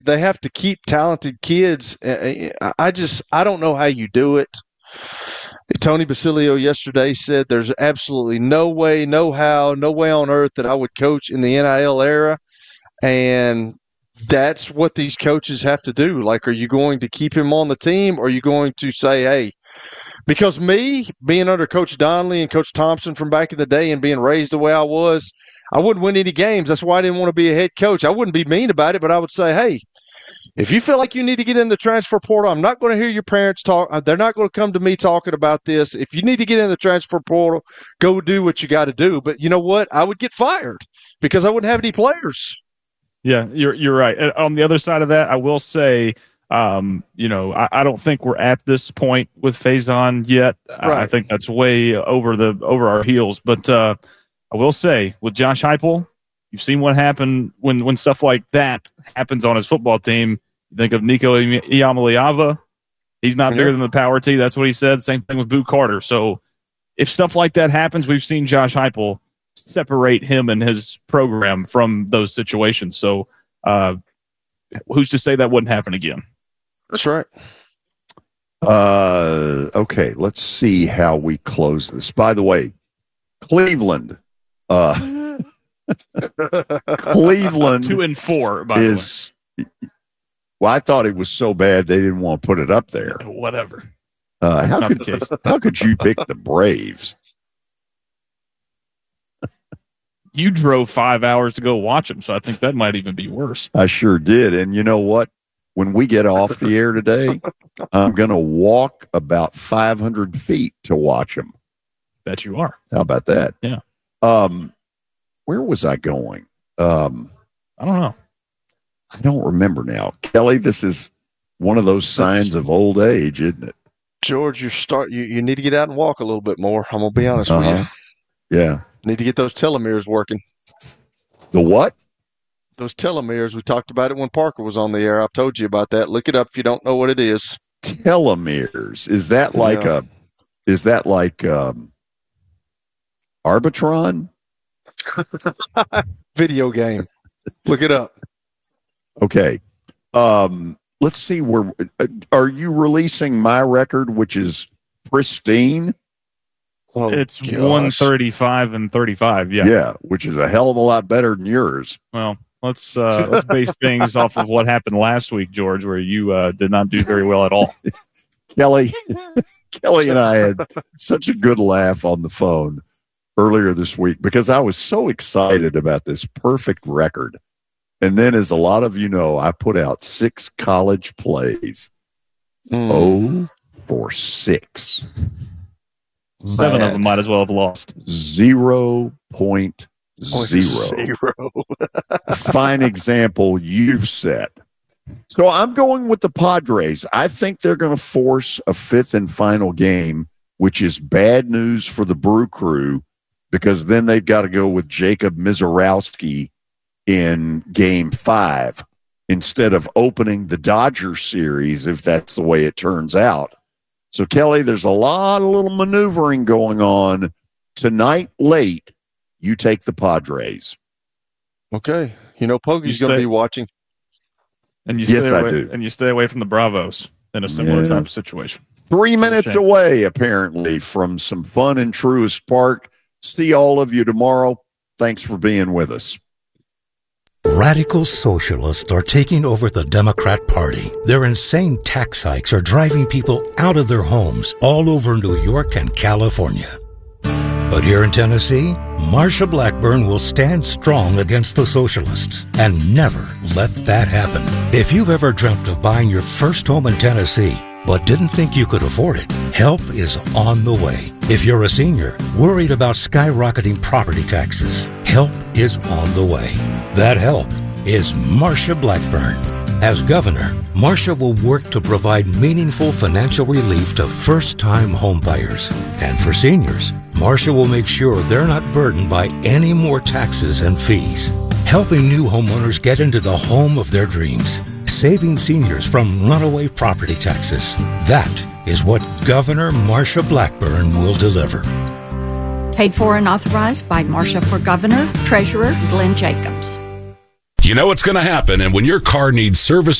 they have to keep talented kids. I don't know how you do it. Tony Basilio yesterday said there's absolutely no way, no how, no way on earth that I would coach in the NIL era. And that's what these coaches have to do. Like, are you going to keep him on the team, or are you going to say, hey, because me being under Coach Donnelly and Coach Thompson from back in the day and being raised the way I was, I wouldn't win any games. That's why I didn't want to be a head coach. I wouldn't be mean about it, but I would say, hey, if you feel like you need to get in the transfer portal, I'm not going to hear your parents talk. They're not going to come to me talking about this. If you need to get in the transfer portal, go do what you got to do. But you know what? I would get fired because I wouldn't have any players. Yeah, you're right. And on the other side of that, I will say, I don't think we're at this point with Faison yet. Right. I think that's way over our heels. But I will say, with Josh Heupel, you've seen what happened when stuff like that happens on his football team. You think of Nico Iamaleava. He's not bigger than the power T. That's what he said. Same thing with Boot Carter. So if stuff like that happens, we've seen Josh Heupel separate him and his program from those situations. So who's to say that wouldn't happen again? That's right. Okay, let's see how we close this. By the way, Cleveland. Cleveland 2-4, by the way. Well, I thought it was so bad they didn't want to put it up there. Whatever. How could you pick the Braves? You drove 5 hours to go watch them, so I think that might even be worse. I sure did. And you know what? When we get off the air today, I'm going to walk about 500 feet to watch them. Bet you are. How about that? Yeah. Where was I going? I don't know. I don't remember now. Kelly, this is one of those signs of old age, isn't it? George, you need to get out and walk a little bit more. I'm going to be honest with you. Yeah. Need to get those telomeres working. The what? Those telomeres. We talked about it when Parker was on the air. I've told you about that. Look it up if you don't know what it is. Telomeres. Is that like Arbitron? Video game. Look it up. Okay. Let's see where are you releasing my record, which is pristine? Oh, it's gosh. 135 and 35. Yeah. Yeah, which is a hell of a lot better than yours. Well, let's base things off of what happened last week, George, where you did not do very well at all. Kelly and I had such a good laugh on the phone earlier this week because I was so excited about this perfect record. And then, as a lot of you know, I put out 6 college plays. 0 for 6. 7 of them might as well have lost. 0.0. Fine example you've set. So I'm going with the Padres. I think they're going to force a 5th and final game, which is bad news for the Brew Crew because then they've got to go with Jacob Misiorowski in Game 5 instead of opening the Dodgers series if that's the way it turns out. So, Kelly, there's a lot of little maneuvering going on. Tonight, late, you take the Padres. Okay. You know, Poggy's going to be watching. And you stay away, and you stay away from the Bravos in a similar type of situation. 3 minutes away, apparently, from some fun in Truist Park. See all of you tomorrow. Thanks for being with us. Radical socialists are taking over the Democrat Party. Their insane tax hikes are driving people out of their homes all over New York and California. But here in Tennessee, Marsha Blackburn will stand strong against the socialists and never let that happen. If you've ever dreamt of buying your first home in Tennessee, but didn't think you could afford it, help is on the way. If you're a senior worried about skyrocketing property taxes, help is on the way. That help is Marsha Blackburn. As governor, Marsha will work to provide meaningful financial relief to first-time homebuyers. And for seniors, Marsha will make sure they're not burdened by any more taxes and fees. Helping new homeowners get into the home of their dreams. Saving seniors from runaway property taxes. That is what Governor Marsha Blackburn will deliver. Paid for and authorized by Marsha for Governor, Treasurer Glenn Jacobs. You know what's going to happen, and when your car needs service